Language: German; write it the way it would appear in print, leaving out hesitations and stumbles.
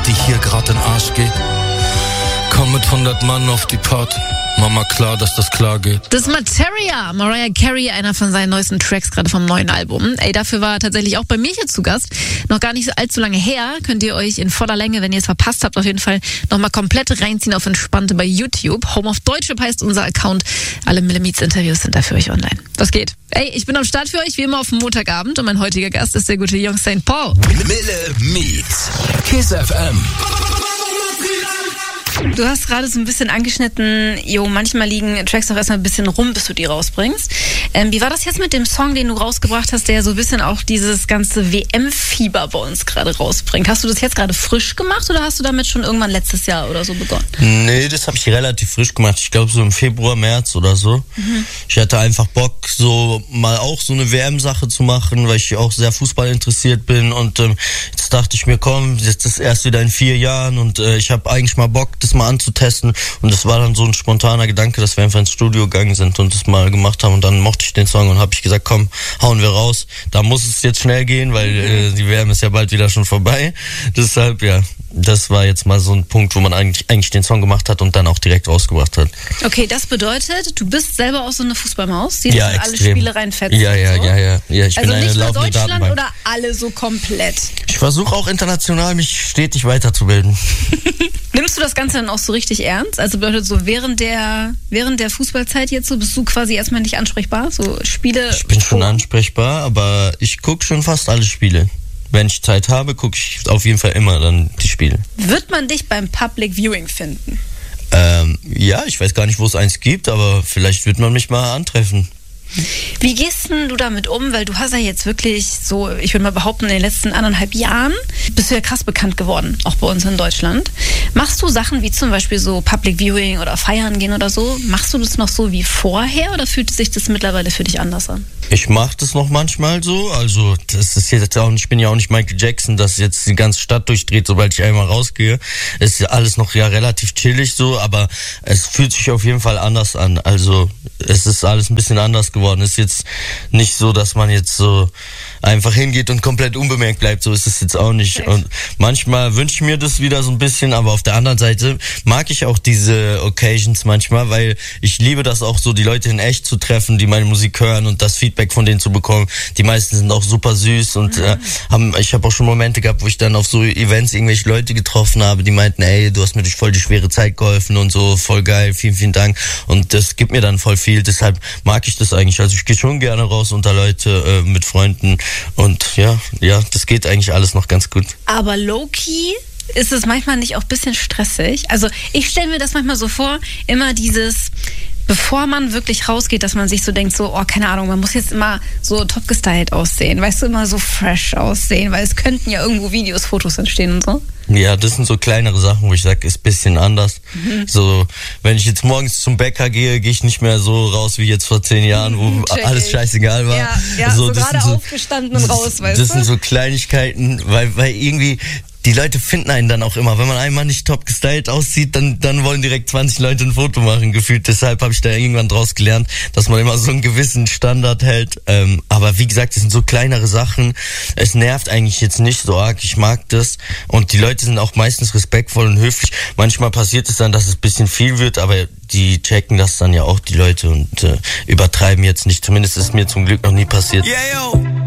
die hier grad in den Arsch geht. Komm mit 100 Mann auf die Party. Mama klar, dass das klar geht. Das ist Materia, Mariah Carey, einer von seinen neuesten Tracks, gerade vom neuen Album. Dafür war er tatsächlich auch bei mir hier zu Gast. Noch gar nicht so allzu lange her. Könnt ihr euch in voller Länge, wenn ihr es verpasst habt, auf jeden Fall nochmal komplett reinziehen auf Entspannte bei YouTube. Home of Deutschrap heißt unser Account. Alle Mille-Meets-Interviews sind da für euch online. Was geht? Ich bin am Start für euch, wie immer auf dem Montagabend. Und mein heutiger Gast ist der gute Jung St. Paul. Mille-Meets, Kiss FM. Du hast gerade so ein bisschen angeschnitten, manchmal liegen Tracks auch erstmal ein bisschen rum, bis du die rausbringst. Wie war das jetzt mit dem Song, den du rausgebracht hast, der so ein bisschen auch dieses ganze WM-Fieber bei uns gerade rausbringt? Hast du das jetzt gerade frisch gemacht oder hast du damit schon irgendwann letztes Jahr oder so begonnen? Nee, das habe ich relativ frisch gemacht. Ich glaube so im Februar, März oder so. Ich hatte einfach Bock, so mal auch so eine WM-Sache zu machen, weil ich auch sehr Fußball interessiert bin. Und jetzt dachte ich mir, komm, jetzt ist erst wieder in 4 Jahren und ich habe eigentlich mal Bock, das mal anzutesten, und das war dann so ein spontaner Gedanke, dass wir einfach ins Studio gegangen sind und das mal gemacht haben, und dann mochte ich den Song und habe ich gesagt, komm, hauen wir raus. Da muss es jetzt schnell gehen, weil die WM ist ja bald wieder schon vorbei. Deshalb, ja, das war jetzt mal so ein Punkt, wo man eigentlich den Song gemacht hat und dann auch direkt rausgebracht hat. Okay, das bedeutet, du bist selber auch so eine Fußballmaus, die ja, in alle Spiele reinfetzt. Ja, ich also bin eine nicht nur laufende Deutschland Datenbank. oder alle so komplett? Ich versuche auch international mich stetig weiterzubilden. Nimmst du das Ganze dann auch so richtig ernst? Also bedeutet so während der Fußballzeit jetzt so, bist du quasi erstmal nicht ansprechbar? So Spiele? Ich bin schon ansprechbar, aber ich gucke schon fast alle Spiele. Wenn ich Zeit habe, gucke ich auf jeden Fall immer dann die Spiele. Wird man dich beim Public Viewing finden? Ja, ich weiß gar nicht, wo es eins gibt, aber vielleicht wird man mich mal antreffen. Wie gehst denn du damit um? Weil du hast ja jetzt wirklich so, ich würde mal behaupten, in den letzten 1,5 Jahren bist du ja krass bekannt geworden, auch bei uns in Deutschland. Machst du Sachen wie zum Beispiel so Public Viewing oder feiern gehen oder so? Machst du das noch so wie vorher oder fühlt sich das mittlerweile für dich anders an? Ich mache das noch manchmal so, also das ist jetzt auch, ich bin ja auch nicht Michael Jackson, dass jetzt die ganze Stadt durchdreht, sobald ich einmal rausgehe. Ist ja alles noch ja relativ chillig so, aber es fühlt sich auf jeden Fall anders an. Also es ist alles ein bisschen anders geworden. Es ist jetzt nicht so, dass man jetzt so einfach hingeht und komplett unbemerkt bleibt, so ist es jetzt auch nicht. Okay. Und manchmal wünsche ich mir das wieder so ein bisschen, aber auf der anderen Seite mag ich auch diese Occasions manchmal, weil ich liebe das auch so, die Leute in echt zu treffen, die meine Musik hören und das Feedback von denen zu bekommen. Die meisten sind auch super süß und ich habe auch schon Momente gehabt, wo ich dann auf so Events irgendwelche Leute getroffen habe, die meinten, ey, du hast mir durch voll die schwere Zeit geholfen und so, voll geil, vielen, vielen Dank. Und das gibt mir dann voll viel, deshalb mag ich das eigentlich. Also ich gehe schon gerne raus unter Leute mit Freunden und ja, das geht eigentlich alles noch ganz gut. Aber low-key ist es manchmal nicht auch ein bisschen stressig? Also ich stelle mir das manchmal so vor, immer dieses, bevor man wirklich rausgeht, dass man sich so denkt, so, keine Ahnung, man muss jetzt immer so top gestylt aussehen, weißt du, immer so fresh aussehen, weil es könnten ja irgendwo Videos, Fotos entstehen und so. Ja, das sind so kleinere Sachen, wo ich sage, ist ein bisschen anders. So, wenn ich jetzt morgens zum Bäcker gehe, gehe ich nicht mehr so raus wie jetzt vor 10 Jahren, wo alles scheißegal war. Ja, so gerade aufgestanden und raus, weißt du? Das sind so Kleinigkeiten, weil irgendwie die Leute finden einen dann auch immer. Wenn man einmal nicht top gestylt aussieht, dann wollen direkt 20 Leute ein Foto machen, gefühlt. Deshalb habe ich da irgendwann draus gelernt, dass man immer so einen gewissen Standard hält. Aber wie gesagt, das sind so kleinere Sachen. Es nervt eigentlich jetzt nicht so arg. Ich mag das. Und die Leute sind auch meistens respektvoll und höflich. Manchmal passiert es dann, dass es ein bisschen viel wird, aber die checken das dann ja auch, die Leute, und übertreiben jetzt nicht. Zumindest ist es mir zum Glück noch nie passiert. Yeah, yo.